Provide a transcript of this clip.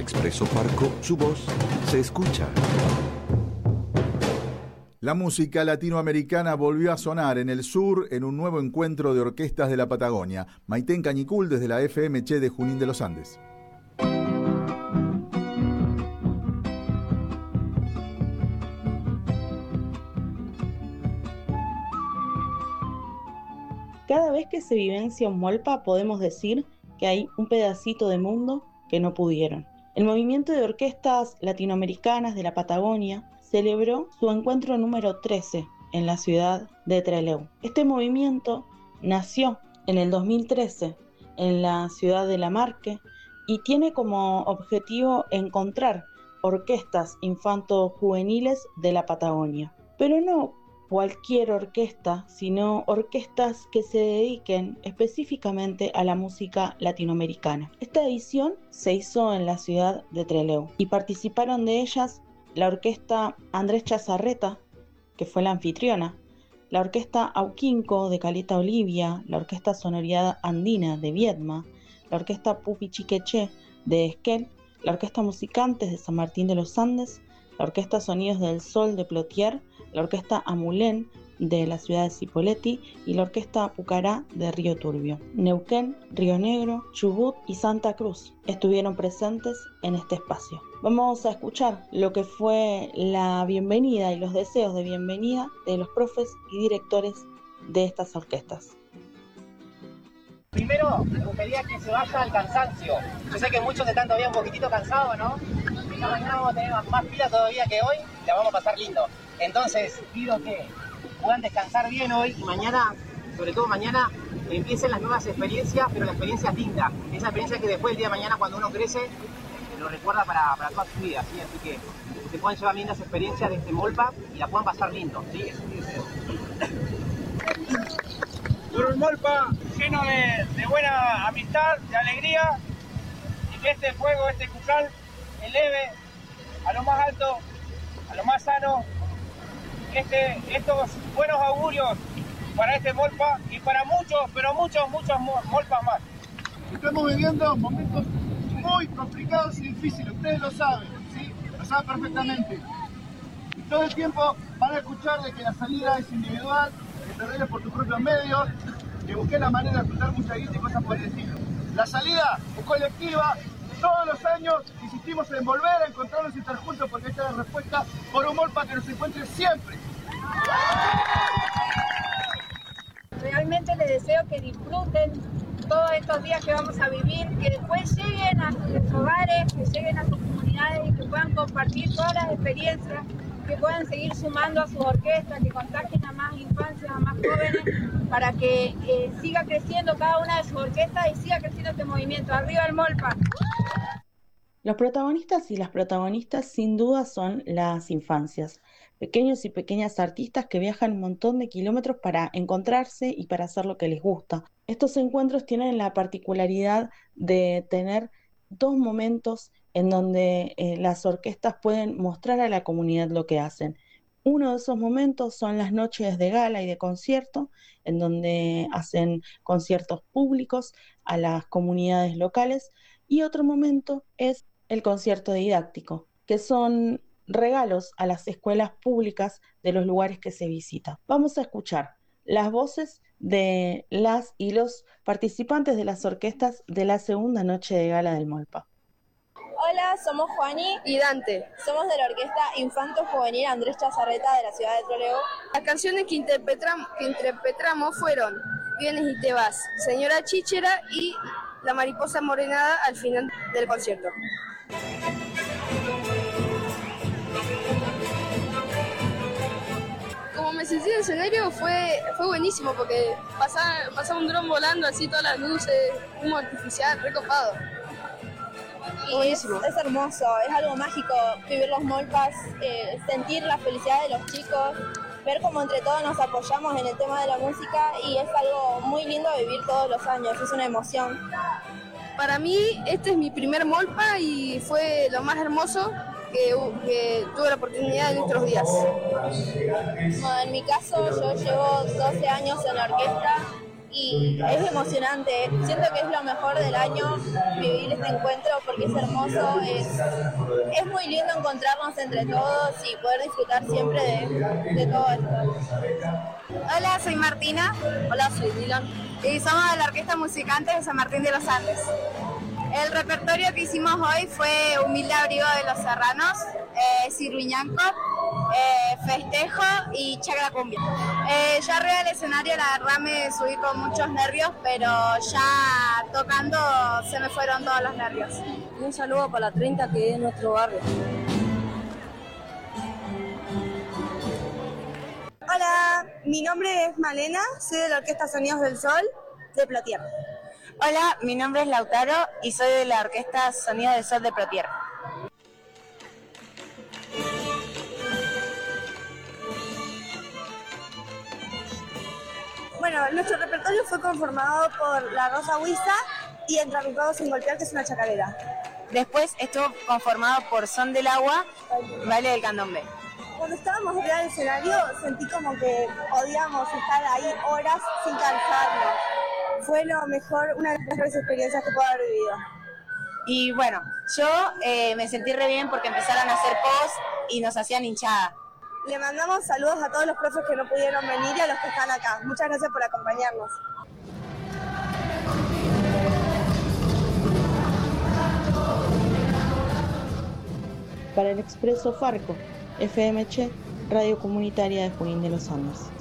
Expreso Parco, su voz se escucha. La música latinoamericana volvió a sonar en el sur en un nuevo encuentro de orquestas de la Patagonia. Maitén Cañicul desde la FM Che de Junín de los Andes. Cada vez que se vivencia un Molpa podemos decir que hay un pedacito de mundo que no pudieron. El movimiento de orquestas latinoamericanas de la Patagonia celebró su encuentro número 13 en la ciudad de Trelew. Este movimiento nació en el 2013 en la ciudad de La Marque y tiene como objetivo encontrar orquestas infanto-juveniles de la Patagonia. Pero no cualquier orquesta, sino orquestas que se dediquen específicamente a la música latinoamericana. Esta edición se hizo en la ciudad de Trelew y participaron de ellas la orquesta Andrés Chazarreta, que fue la anfitriona, la orquesta Auquinco de Caleta Olivia, la orquesta Sonoridad Andina de Viedma, la orquesta Pupi Chiqueché de Esquel, la orquesta Musicantes de San Martín de los Andes, la orquesta Sonidos del Sol de Plotier, la orquesta Amulén de la ciudad de Cipolletti y la orquesta Pucará de Río Turbio. Neuquén, Río Negro, Chubut y Santa Cruz estuvieron presentes en este espacio. Vamos a escuchar lo que fue la bienvenida y los deseos de bienvenida de los profes y directores de estas orquestas. Primero, me gustaría que se vaya al cansancio. Yo sé que muchos están todavía un poquitito cansados, ¿no? Esta mañana vamos a tener más pila todavía que hoy, la vamos a pasar lindo. Entonces, pido que puedan descansar bien hoy y mañana, sobre todo mañana, empiecen las nuevas experiencias, pero la experiencia linda. Esa experiencia que después, el día de mañana, cuando uno crece, lo recuerda para toda su vida, ¿sí? Así que se puedan llevar lindas experiencias de este Molpa y la puedan pasar lindo, ¿sí? Eso es mi deseo. Por un Molpa lleno de buena amistad, de alegría, y que este fuego, este cucal, eleve a lo más alto, a lo más sano, estos buenos augurios para este Molpa y para muchos, pero muchos Molpas más. Estamos viviendo momentos muy complicados y difíciles, ustedes lo saben, ¿sí? Lo saben perfectamente. Y todo el tiempo van a escuchar de que la salida es individual, que te arregles por tus propios medios, que busques la manera de juntar mucha guita y cosas por el estilo. La salida es colectiva. Todos los años insistimos en volver a encontrarnos y estar juntos porque esta es la respuesta por un Molpa que nos encuentre siempre. Realmente les deseo que disfruten todos estos días que vamos a vivir, que después lleguen a sus hogares, que lleguen a sus comunidades y que puedan compartir todas las experiencias, que puedan seguir sumando a sus orquestas, que contagien a más infancias, a más jóvenes, para que siga creciendo cada una de sus orquestas y siga creciendo este movimiento. ¡Arriba el Molpa! Los protagonistas y las protagonistas sin duda son las infancias, pequeños y pequeñas artistas que viajan un montón de kilómetros para encontrarse y para hacer lo que les gusta. Estos encuentros tienen la particularidad de tener dos momentos en donde las orquestas pueden mostrar a la comunidad lo que hacen. Uno de esos momentos son las noches de gala y de concierto, en donde hacen conciertos públicos a las comunidades locales, y otro momento es el concierto didáctico, que son regalos a las escuelas públicas de los lugares que se visitan. Vamos a escuchar las voces de las y los participantes de las orquestas de la segunda noche de gala del Molpa. Hola, somos Juani y Dante. Somos de la orquesta Infanto Juvenil Andrés Chazarreta de la ciudad de Trelew. Las canciones que interpretamos fueron Vienes y te vas, Señora Chichera y La mariposa morenada al final del concierto. Como me sentí en el escenario fue buenísimo porque pasaba un dron volando así, todas las luces, humo artificial, recopado. Y es hermoso, es algo mágico vivir los Molpas, sentir la felicidad de los chicos, ver cómo entre todos nos apoyamos en el tema de la música y es algo muy lindo de vivir todos los años, es una emoción. Para mí este es mi primer Molpa y fue lo más hermoso que tuve la oportunidad en estos días. Bueno, en mi caso yo llevo 12 años en la orquesta y es emocionante. Siento que es lo mejor del año vivir este encuentro porque es hermoso, es muy lindo encontrarnos entre todos y poder disfrutar siempre de todo esto. Hola, soy Martina. Hola, soy Dylan. Y somos de la Orquesta Musicante de San Martín de los Andes. El repertorio que hicimos hoy fue Humilde Abrigo de los Serranos, Cirruñanco, Festejo y Chacra Cumbia. Yo arriba del escenario la verdad me subí con muchos nervios, pero ya tocando se me fueron todos los nervios. Y un saludo para la 30 que es nuestro barrio. Hola, mi nombre es Malena, soy de la Orquesta Sonidos del Sol de Plotier. Hola, mi nombre es Lautaro y soy de la Orquesta Sonidos del Sol de Plotier. Bueno, nuestro repertorio fue conformado por La Rosa Huiza y Entrapicados sin golpear, que es una chacarera. Después estuvo conformado por Son del Agua, Baile del Candombe. Cuando estábamos arriba del escenario sentí como que podíamos estar ahí horas sin cansarnos. Fue lo mejor, una de las mejores experiencias que puedo haber vivido. Y bueno, yo me sentí re bien porque empezaron a hacer post y nos hacían hinchada. Le mandamos saludos a todos los profes que no pudieron venir y a los que están acá. Muchas gracias por acompañarnos. Para el Expreso Farco, FMC, Radio Comunitaria de Junín de los Andes.